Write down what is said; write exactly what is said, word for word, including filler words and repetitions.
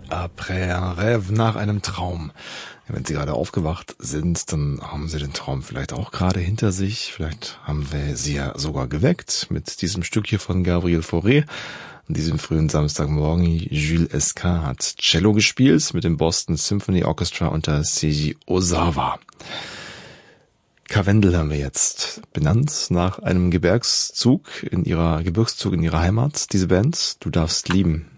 Après un rêve, nach einem Traum. Wenn Sie gerade aufgewacht sind, dann haben Sie den Traum vielleicht auch gerade hinter sich. Vielleicht haben wir Sie ja sogar geweckt mit diesem Stück hier von Gabriel Fauré. An diesem frühen Samstagmorgen, Jules Esquin hat Cello gespielt mit dem Boston Symphony Orchestra unter Seiji Ozawa. Karwendel haben wir jetzt benannt nach einem Gebirgszug in ihrer Gebirgszug in ihrer Heimat. Diese Band, Du darfst lieben.